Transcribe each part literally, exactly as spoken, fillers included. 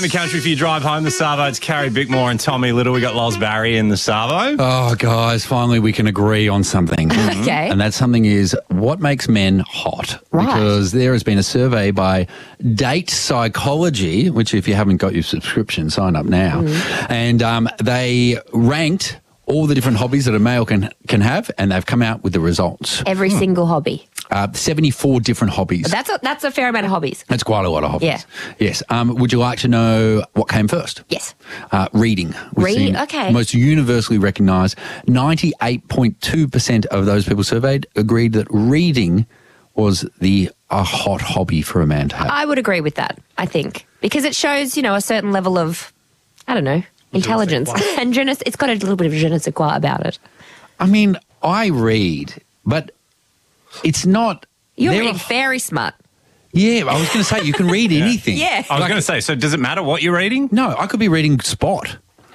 around the country for your drive home. The Savo, it's Carrie Bickmore and Tommy Little. We got Loz Barry in the Savo. Oh, guys, finally we can agree on something. Okay. And that something is what makes men hot. Right. Because there has been a survey by Date Psychology, which if you haven't got your subscription, sign up now. Mm. And um, they ranked all the different hobbies that a male can can have, and they've come out with the results. Every single hobby. Uh, seventy-four different hobbies. That's a, that's a fair amount of hobbies. That's quite a lot of hobbies. Yeah. Yes. Um, would you like to know what came first? Yes. Uh, reading. was Reading, the okay. Most universally recognised. ninety-eight point two percent of those people surveyed agreed that reading was the a hot hobby for a man to have. I would agree with that, I think. Because it shows, you know, a certain level of, I don't know, intelligence. And je ne, it's got a little bit of je ne sais quoi about it. I mean, I read, but it's not... You're there really are- very smart. Yeah, I was going to say, you can read anything. Yeah. I was going to say, so does it matter what you're reading? No, I could be reading Spot.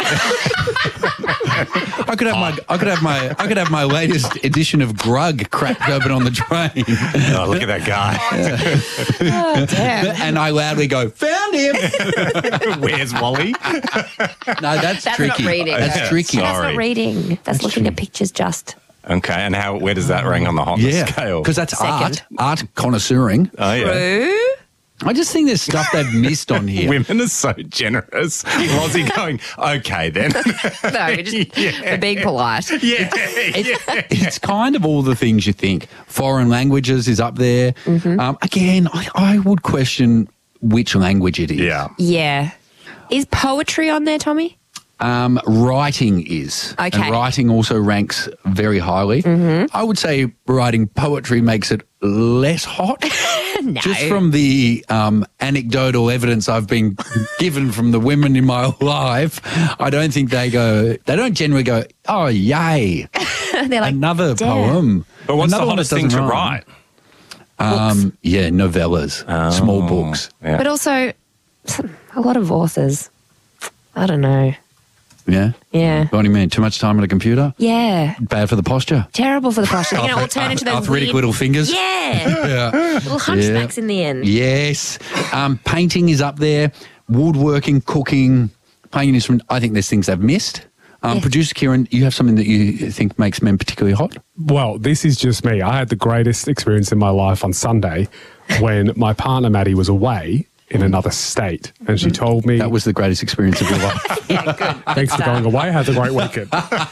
I could have my I could have my I could have my latest edition of Grug cracked open on the train. Oh, look at that guy. Oh, damn. And I loudly go, found him. Where's Wally? No, that's, That's tricky. not reading. That's Yeah, tricky. sorry. That's not reading. That's, looking at pictures just. Okay, and how? Where does that rank on the hotness Yeah, scale? because that's Second. art, art connoisseuring. Oh, yeah. True. I just think there's stuff they've missed on here. Women are so generous. Lozzie going, okay then. No, just Yeah. they're being polite. yeah. It's, it's kind of all the things you think. Foreign languages is up there. Mm-hmm. Um, again, I, I would question which language it is. Yeah. Yeah. Is poetry on there, Tommy? Um, writing is. Okay. And writing also ranks very highly. Mm-hmm. I would say writing poetry makes it less hot. No. Just from the um, anecdotal evidence I've been given from the women in my life, I don't think they go, they don't generally go, oh, yay, They're like, another damn. poem. But what's Another the one hottest that thing to doesn't write? rhyme. Um, yeah, novellas, small books. Yeah. But also, a lot of authors. I don't know. Yeah? Yeah. What do you mean? Too much time on a computer? Yeah. Bad for the posture? Terrible for the posture. You know, all turn into those Arthritic weird, little fingers? Yeah. Yeah. Little hunchbacks in the end. Yes. Um, painting is up there. Woodworking, cooking, playing an instrument. I think there's things they've missed. Um, Yes. Producer Kieran, you have something that you think makes men particularly hot? Well, this is just me. I had the greatest experience in my life on Sunday when my partner Maddie was away in another state, and she told me That was the greatest experience of your life. Yeah, good. thanks for going away. Have a great weekend.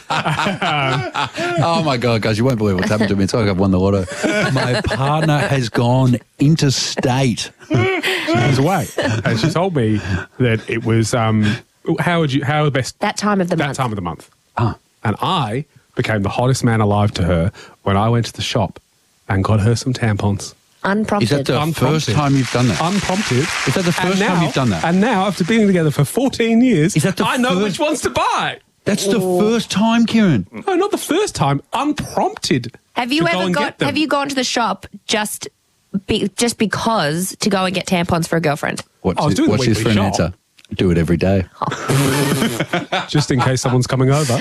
Oh, my God, guys, you won't believe what's happened to me. It's like I've won the lotto. My partner has gone interstate. She was away, and she told me that it was um, how would you how the best That time of the that month. time of the month, Ah. and I became the hottest man alive to her when I went to the shop and got her some tampons. Unprompted. Is that the Unprompted. first time you've done that? Unprompted. Is that the And first time you've done that? And now, after being together for fourteen years, Is that the I know first- which ones to buy. That's the first time, Kieran. No, not the first time. Unprompted. Have you to go ever and got? get them. Have you gone to the shop just be, just because to go and get tampons for a girlfriend? What's, I was it- doing the what's his weekly for an shop. answer? Do it every day. Just in case someone's coming over.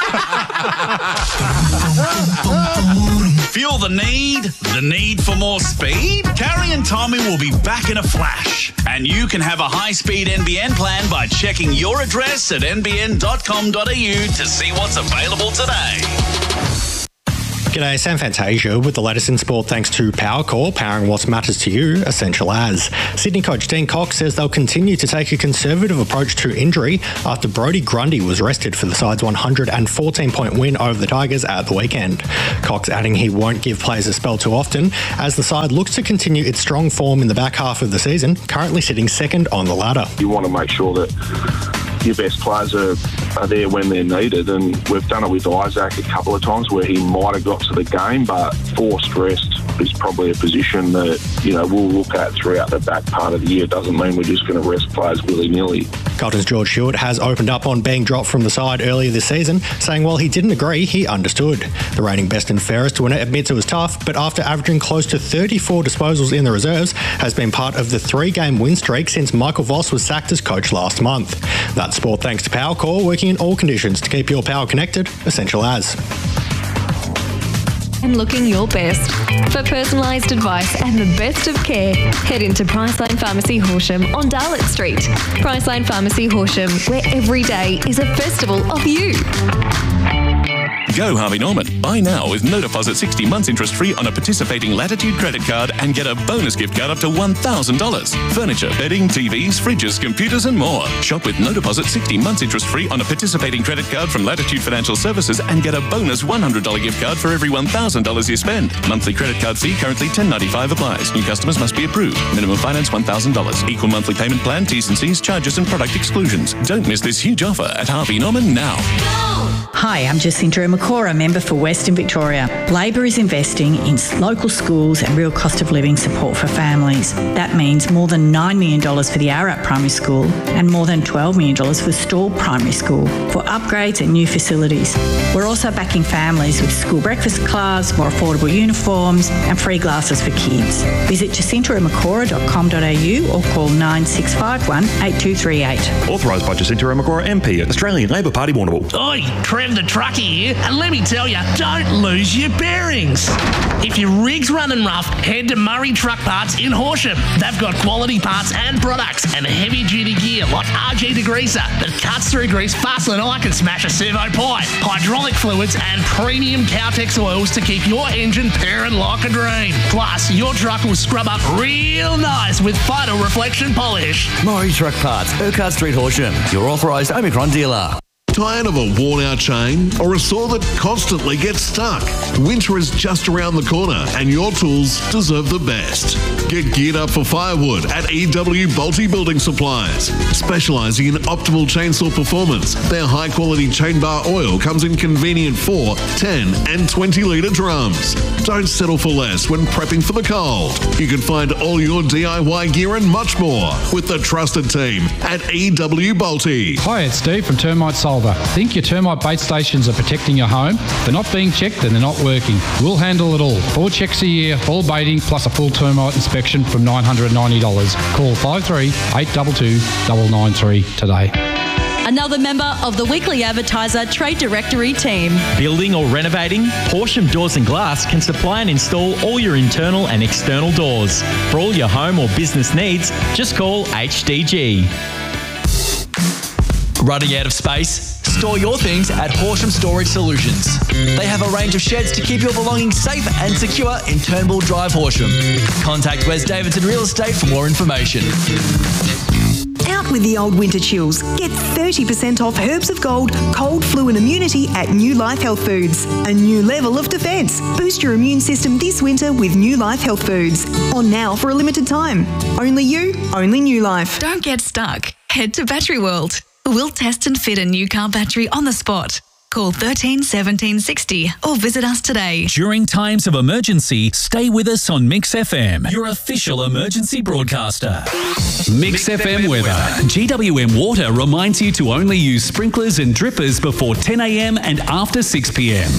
Feel the need? The need for more speed? Carrie and Tommy will be back in a flash. And you can have a high-speed N B N plan by checking your address at n b n dot com dot a u to see what's available today. G'day, Sam Fantasia with the latest in sport thanks to PowerCore, powering what matters to you, Essential As. Sydney coach Dean Cox says they'll continue to take a conservative approach to injury after Brodie Grundy was rested for the side's one hundred fourteen point win over the Tigers at the weekend. Cox adding he won't give players a spell too often as the side looks to continue its strong form in the back half of the season, currently sitting second on the ladder. You want to make sure that your best players are, are there when they're needed, and we've done it with Isaac a couple of times where he might have got to the game, but forced rest is probably a position that, you know, we'll look at throughout the back part of the year. It doesn't mean we're just going to rest players willy-nilly. Carlton's George Hewitt has opened up on being dropped from the side earlier this season, saying while he didn't agree, he understood. The reigning best and fairest winner admits it was tough, but after averaging close to thirty-four disposals in the reserves, has been part of the three-game win streak since Michael Voss was sacked as coach last month. That's sport thanks to PowerCore, working in all conditions to keep your power connected, Essential As. and looking your best. For personalised advice and the best of care, head into Priceline Pharmacy Horsham on Darlett Street. Priceline Pharmacy Horsham, where every day is a festival of you. Go Harvey Norman. Buy now with no deposit sixty months interest free on a participating Latitude credit card and get a bonus gift card up to one thousand dollars. Furniture, bedding, T Vs, fridges, computers and more. Shop with no deposit sixty months interest free on a participating credit card from Latitude Financial Services and get a bonus one hundred dollars gift card for every one thousand dollars you spend. Monthly credit card fee currently ten dollars ninety-five applies. New customers must be approved. Minimum finance one thousand dollars. Equal monthly payment plan, T's and C's, charges and product exclusions. Don't miss this huge offer at Harvey Norman now. Hi, I'm Jacinta Makora, member for Western Victoria. Labor is investing in local schools and real cost of living support for families. That means more than nine million dollars for the Ararat Primary School and more than twelve million dollars for Stawell Primary School for upgrades and new facilities. We're also backing families with school breakfast clubs, more affordable uniforms and free glasses for kids. Visit jacinta makora dot com dot a u or call nine six five one, eight two three eight. Authorised by Jacinta Makora M P, Australian Labor Party, Warrnambool. Oi, Trev the trucker here, and let me tell you, don't lose your bearings. If your rig's running rough, head to Murray Truck Parts in Horsham. They've got quality parts and products and heavy-duty gear like R G degreaser that cuts through grease faster than I can smash a servo pipe, hydraulic fluids and premium Cowtex oils to keep your engine purring like a dream. Plus, your truck will scrub up real nice with photo reflection polish. Murray Truck Parts, Urquhart Street, Horsham, your authorised Omicron dealer. Tired of a worn-out chain or a saw that constantly gets stuck? Winter is just around the corner and your tools deserve the best. Get geared up for firewood at E W Bolte Building Supplies. Specialising in optimal chainsaw performance, their high-quality chain bar oil comes in convenient four, ten and twenty litre drums. Don't settle for less when prepping for the cold. You can find all your D I Y gear and much more with the trusted team at E W Bolte. Hi, it's Steve from Termite Solver. Think your termite bait stations are protecting your home? If they're not being checked, then they're not working. We'll handle it all. Four checks a year, all baiting, plus a full termite inspection from nine hundred ninety dollars. Call five three eight two two nine nine three today. Another member of the Weekly Advertiser Trade Directory team. Building or renovating? Horsham Doors and Glass can supply and install all your internal and external doors. For all your home or business needs, just call H D G. Running out of space? Store your things at Horsham Storage Solutions. They have a range of sheds to keep your belongings safe and secure in Turnbull Drive, Horsham. Contact Wes Davidson Real Estate for more information. Out with the old winter chills. Get thirty percent off Herbs of Gold, cold, flu and immunity at New Life Health Foods. A new level of defence. Boost your immune system this winter with New Life Health Foods. On now for a limited time. Only you, only New Life. Don't get stuck. Head to Battery World. We'll test and fit a new car battery on the spot. Call thirteen seventeen sixty or visit us today. During times of emergency, stay with us on Mix F M, your official emergency broadcaster. Mix, Mix F M, F M weather. weather. G W M Water reminds you to only use sprinklers and drippers before ten a m and after six p m.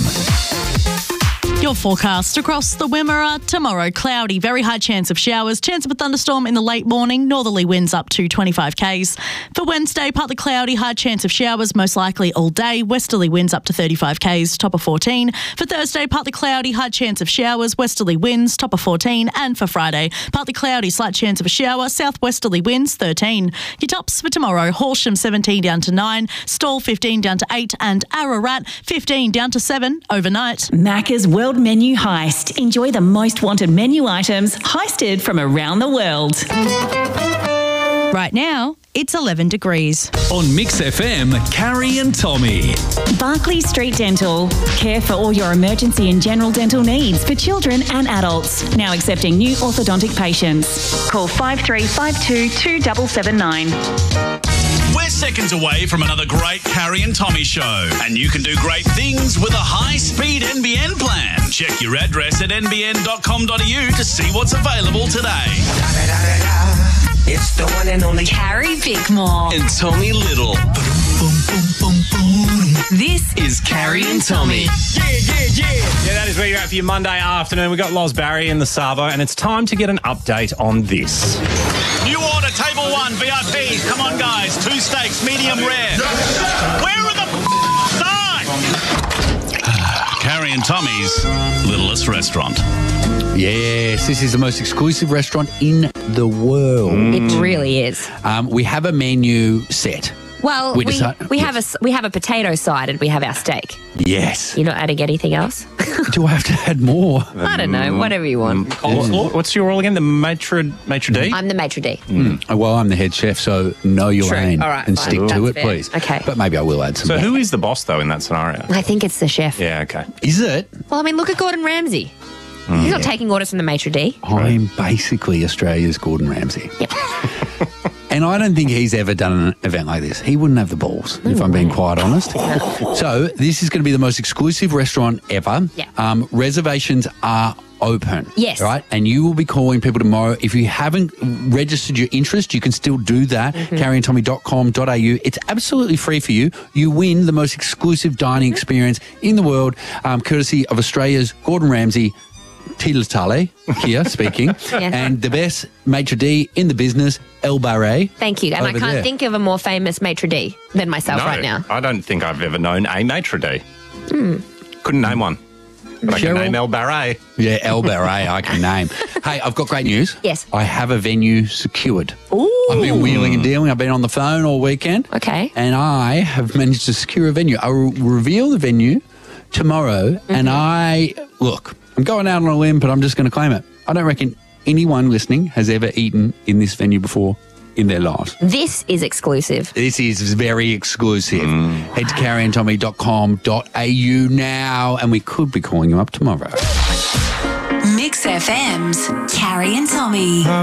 Your forecast across the Wimmera. Tomorrow, cloudy, very high chance of showers, chance of a thunderstorm in the late morning, northerly winds up to twenty-five kays. For Wednesday, partly cloudy, high chance of showers, most likely all day, westerly winds up to thirty-five kays, top of fourteen. For Thursday, partly cloudy, high chance of showers, westerly winds, top of fourteen. And for Friday, partly cloudy, slight chance of a shower, southwesterly winds, thirteen. Your tops for tomorrow, Horsham seventeen down to nine, Stawell fifteen down to eight, and Ararat fifteen down to seven overnight. Macca's World Menu Heist. Enjoy the most wanted menu items heisted from around the world. Right now, it's eleven degrees. On Mix F M, Carrie and Tommy. Barclay Street Dental. Care for all your emergency and general dental needs for children and adults. Now accepting new orthodontic patients. Call five three five two two seven seven nine. We're seconds away from another great Carrie and Tommy show, and you can do great things with a high-speed N B N plan. Check your address at n b n dot com dot a u to see what's available today. It's the one and only Carrie Bickmore and Tommy Little. This is Carrie and Tommy. Yeah, yeah, yeah. Yeah, that is where you're at for your Monday afternoon. We've got Loz Barry in the Savo, and it's time to get an update on this. New order, table one, V I P. Come on, guys. Two steaks, medium rare. Where are the f***ing knives? Carrie Carrie and Tommy's Littlest Restaurant. Yes, this is the most exclusive restaurant in the world. It really is. Um, we have a menu set. Well, We we, decide- we have a s- we have a potato side and we have our steak. Yes. You're not adding anything else? Do I have to add more? I don't know. Whatever you want. Coleslaw? What's your role again? The maitre, maitre d'? I'm the maitre d'. Mm. Well, I'm the head chef, so know your True. lane All right, and fine. stick to That's it, fair. please. Okay. But maybe I will add some. So more. who is the boss, though, in that scenario? I think it's the chef. Yeah, okay. Is it? Well, I mean, look at Gordon Ramsay. He's not taking orders from the maitre d'. I'm basically Australia's Gordon Ramsay. And I don't think he's ever done an event like this. He wouldn't have the balls, if I'm being quite honest. So this is going to be the most exclusive restaurant ever. Yeah. Um, reservations are open. Yes. Right? And you will be calling people tomorrow. If you haven't registered your interest, you can still do that. Mm-hmm. carrie and tommy dot com dot a u. It's absolutely free for you. You win the most exclusive dining experience in the world, um, courtesy of Australia's Gordon Ramsay. Tila Tale here speaking, Yeah. and the best maitre d' in the business, El Barret. Thank you. And I over can't there. think of a more famous maitre d' than myself no, right now. I don't think I've ever known a maitre d'. Hmm. Couldn't name one. But I can Cheryl? name El Barret. Yeah, El Barret, I can name. Hey, I've got great news. Yes. I have a venue secured. Ooh. I've been wheeling and dealing. I've been on the phone all weekend. Okay. And I have managed to secure a venue. I will reveal the venue tomorrow. Mm-hmm. And I, look, I'm going out on a limb, but I'm just going to claim it. I don't reckon anyone listening has ever eaten in this venue before in their lives. This is exclusive. This is very exclusive. Head to carrie and tommy dot com dot a u now, and we could be calling you up tomorrow. Mix F M's Carrie and Tommy.